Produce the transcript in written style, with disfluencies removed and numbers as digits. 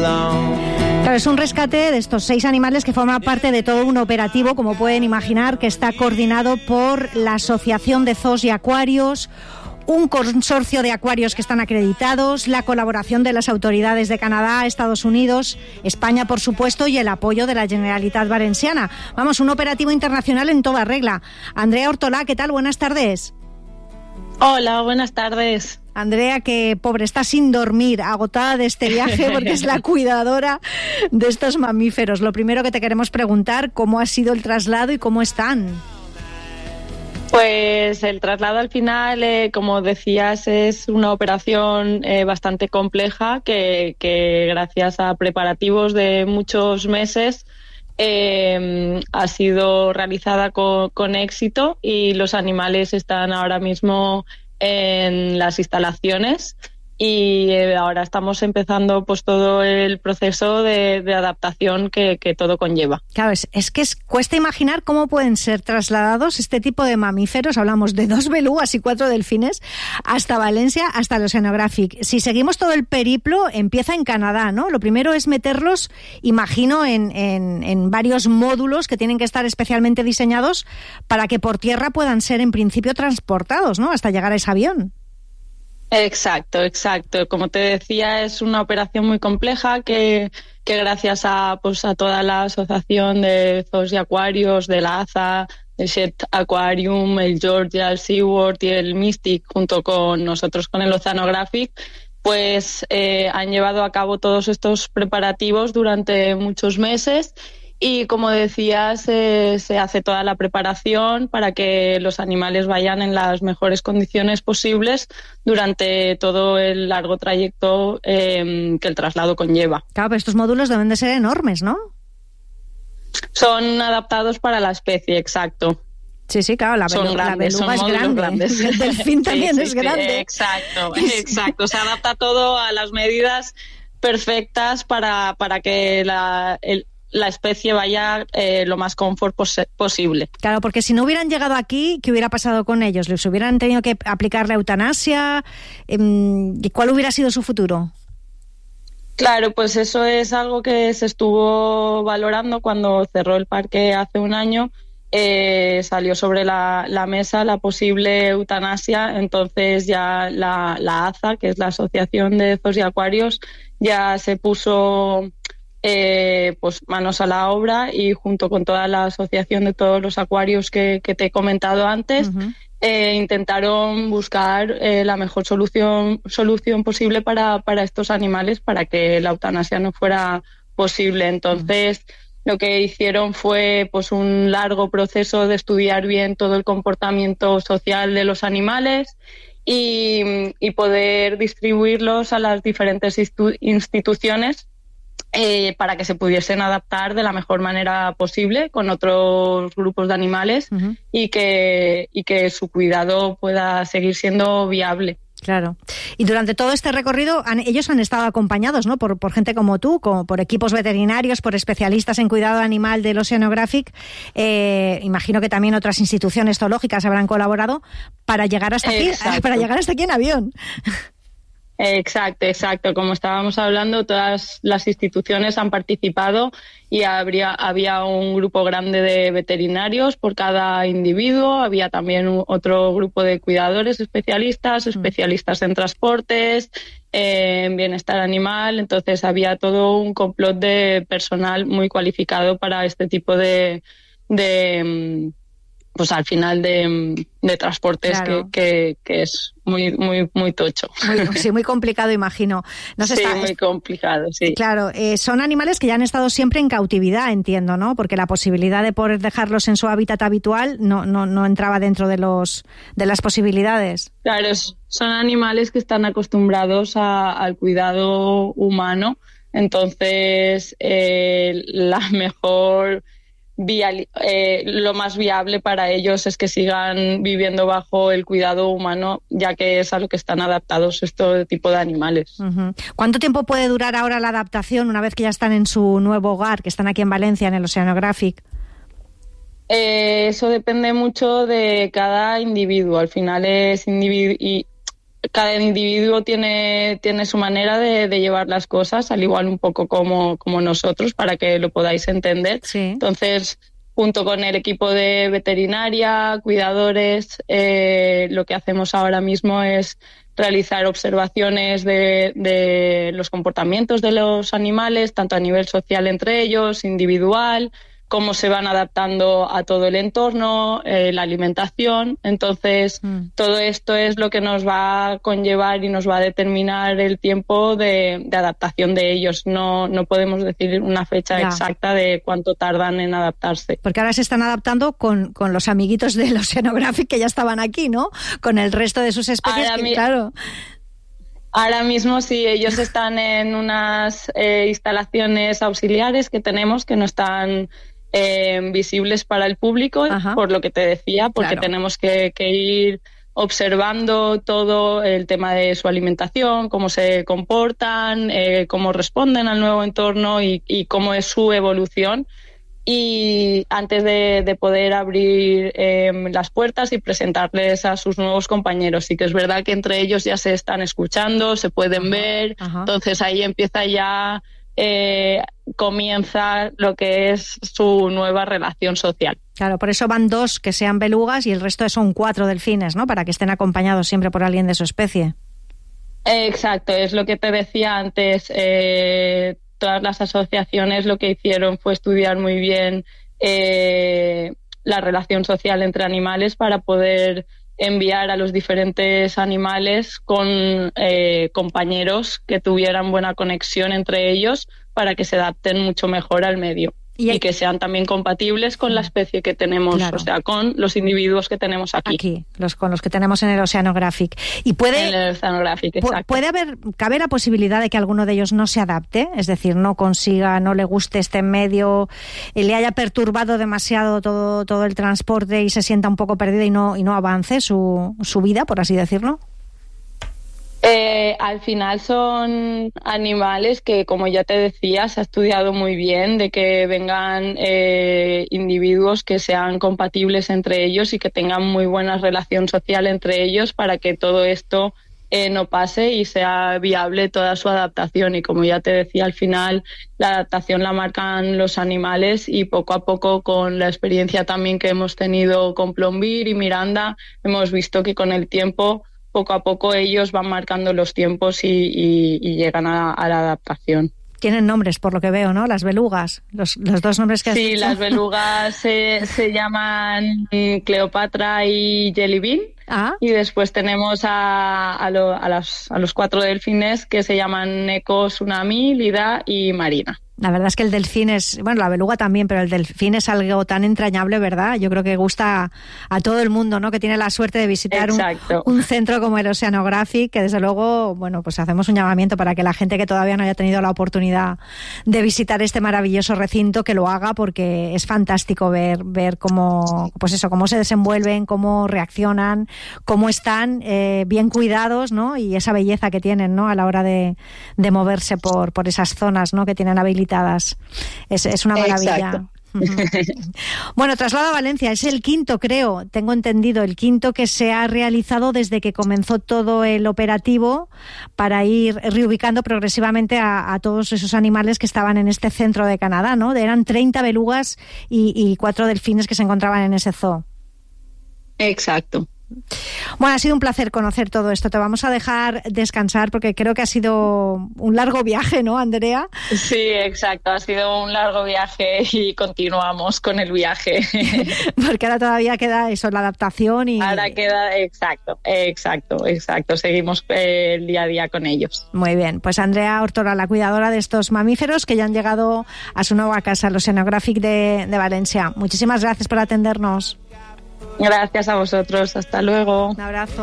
Claro, es un rescate de estos 6 animales que forman parte de todo un operativo, como pueden imaginar, que está coordinado por la Asociación de Zoos y Acuarios, un consorcio de acuarios que están acreditados, la colaboración de las autoridades de Canadá, Estados Unidos, España, por supuesto, y el apoyo de la Generalitat Valenciana. Vamos, un operativo internacional en toda regla. Andrea Hortolà, ¿qué tal? Buenas tardes. Hola, buenas tardes. Andrea, que pobre, está sin dormir, agotada de este viaje porque es la cuidadora de estos mamíferos. Lo primero que te queremos preguntar, ¿cómo ha sido el traslado y cómo están? Pues el traslado al final, como decías, es una operación bastante compleja que gracias a preparativos de muchos meses ha sido realizada con éxito y los animales están ahora mismo en las instalaciones y ahora estamos empezando pues todo el proceso de adaptación que todo conlleva. Claro, es que cuesta imaginar cómo pueden ser trasladados este tipo de mamíferos, hablamos de 2 belugas y 4 delfines, hasta Valencia, hasta el Oceanographic. Si seguimos todo el periplo, empieza en Canadá, ¿no? Lo primero es meterlos, imagino, en varios módulos que tienen que estar especialmente diseñados para que por tierra puedan ser en principio transportados, ¿no? Hasta llegar a ese avión. Exacto. Como te decía, es una operación muy compleja que gracias a toda la asociación de zoos y acuarios, de la AZA, el Shed Aquarium, el Georgia, el SeaWorld y el Mystic, junto con nosotros con el Oceanographic, pues han llevado a cabo todos estos preparativos durante muchos meses. Y como decías, se hace toda la preparación para que los animales vayan en las mejores condiciones posibles durante todo el largo trayecto que el traslado conlleva. Claro, pero estos módulos deben de ser enormes, ¿no? Son adaptados para la especie, exacto. Sí, claro, la beluga es grande. Grandes. El delfín también es grande. Exacto. Se adapta todo a las medidas perfectas para que la especie vaya lo más confort posible. Claro, porque si no hubieran llegado aquí, ¿qué hubiera pasado con ellos? ¿Les hubieran tenido que aplicar la eutanasia? ¿Cuál hubiera sido su futuro? Claro, pues eso es algo que se estuvo valorando cuando cerró el parque hace un año. Salió sobre la mesa la posible eutanasia, entonces ya la AZA, que es la Asociación de Zoos y Acuarios, ya se puso pues manos a la obra y junto con toda la asociación de todos los acuarios que te he comentado antes, intentaron buscar la mejor solución posible para estos animales, para que la eutanasia no fuera posible. Entonces lo que hicieron fue pues un largo proceso de estudiar bien todo el comportamiento social de los animales y poder distribuirlos a las diferentes instituciones para que se pudiesen adaptar de la mejor manera posible con otros grupos de animales y que su cuidado pueda seguir siendo viable. Claro. Y durante todo este recorrido ellos han estado acompañados, ¿no? Por gente como tú, por equipos veterinarios, por especialistas en cuidado animal del Oceanographic. Imagino que también otras instituciones zoológicas habrán colaborado para llegar hasta aquí en avión. Exacto. Como estábamos hablando, todas las instituciones han participado y había un grupo grande de veterinarios por cada individuo. Había también otro grupo de cuidadores especialistas en transportes, en bienestar animal. Entonces había todo un complot de personal muy cualificado para este tipo de pues al final de transportes, claro, que es muy tocho. Muy complicado, imagino. Muy complicado, sí. Claro, son animales que ya han estado siempre en cautividad, entiendo, ¿no? Porque la posibilidad de poder dejarlos en su hábitat habitual no entraba dentro de las posibilidades. Claro, son animales que están acostumbrados al cuidado humano, entonces la mejor lo más viable para ellos es que sigan viviendo bajo el cuidado humano, ya que es a lo que están adaptados este tipo de animales. ¿Cuánto tiempo puede durar ahora la adaptación una vez que ya están en su nuevo hogar, que están aquí en Valencia, en el Oceanographic? Eso depende mucho de cada individuo. Al final es cada individuo tiene su manera de llevar las cosas, al igual un poco como nosotros, para que lo podáis entender. Sí. Entonces, junto con el equipo de veterinaria, cuidadores, lo que hacemos ahora mismo es realizar observaciones de los comportamientos de los animales, tanto a nivel social entre ellos, individual, cómo se van adaptando a todo el entorno, la alimentación. Entonces, todo esto es lo que nos va a conllevar y nos va a determinar el tiempo de adaptación de ellos. No podemos decir una fecha exacta de cuánto tardan en adaptarse. Porque ahora se están adaptando con los amiguitos del Oceanographic que ya estaban aquí, ¿no? Con el resto de sus especies, claro. Ahora mismo sí, ellos están en unas instalaciones auxiliares que tenemos que no están visibles para el público. Ajá. Por lo que te decía, porque tenemos que ir observando todo el tema de su alimentación, cómo se comportan, cómo responden al nuevo entorno y cómo es su evolución. Y antes de poder abrir las puertas y presentarles a sus nuevos compañeros. Sí que es verdad que entre ellos ya se están escuchando, se pueden ver. Ajá. Entonces ahí empieza ya... comienza lo que es su nueva relación social. Claro, por eso van 2 que sean belugas y el resto son 4 delfines, ¿no? Para que estén acompañados siempre por alguien de su especie. Exacto, es lo que te decía antes. Todas las asociaciones lo que hicieron fue estudiar muy bien la relación social entre animales para poder enviar a los diferentes animales con compañeros que tuvieran buena conexión entre ellos para que se adapten mucho mejor al medio y que sean también compatibles con la especie que tenemos, o sea, con los individuos que tenemos aquí. Con los que tenemos en el Oceanographic. Y cabe la posibilidad de que alguno de ellos no se adapte, es decir, no consiga, no le guste este medio, le haya perturbado demasiado todo el transporte y se sienta un poco perdido y no avance su vida, por así decirlo. Al final son animales que, como ya te decía, se ha estudiado muy bien de que vengan individuos que sean compatibles entre ellos y que tengan muy buena relación social entre ellos para que todo esto no pase y sea viable toda su adaptación. Y como ya te decía, al final la adaptación la marcan los animales y poco a poco, con la experiencia también que hemos tenido con Plombir y Miranda, hemos visto que con el tiempo, poco a poco, ellos van marcando los tiempos y llegan a la adaptación. Tienen nombres, por lo que veo, ¿no? Las belugas, los 2 nombres que has dicho. Sí, las belugas se llaman Cleopatra y Jelly Bean. Y después tenemos a los 4 delfines que se llaman Neko, Tsunami, Lida y Marina. La verdad es que el delfín es, bueno, la beluga también, pero el delfín es algo tan entrañable, ¿verdad? Yo creo que gusta a todo el mundo, ¿no? Que tiene la suerte de visitar un centro como el Oceanographic, que desde luego, bueno, pues hacemos un llamamiento para que la gente que todavía no haya tenido la oportunidad de visitar este maravilloso recinto, que lo haga, porque es fantástico ver cómo, pues eso, cómo se desenvuelven, cómo reaccionan, cómo están bien cuidados, ¿no? Y esa belleza que tienen, ¿no? A la hora de moverse por esas zonas, ¿no? Que tienen habilitadas. Es una maravilla. Bueno, traslado a Valencia, es el 5º, creo, tengo entendido, el 5º que se ha realizado desde que comenzó todo el operativo para ir reubicando progresivamente a todos esos animales que estaban en este centro de Canadá, ¿no? Eran 30 belugas y 4 delfines que se encontraban en ese zoo. Exacto. Bueno, ha sido un placer conocer todo esto. Te vamos a dejar descansar porque creo que ha sido un largo viaje, ¿no, Andrea? Sí, exacto. Ha sido un largo viaje y continuamos con el viaje. Porque ahora todavía queda eso, la adaptación y... Ahora queda, exacto. Seguimos el día a día con ellos. Muy bien. Pues Andrea Hortora, la cuidadora de estos mamíferos que ya han llegado a su nueva casa, el Oceanographic de Valencia. Muchísimas gracias por atendernos. Gracias a vosotros. Hasta luego. Un abrazo.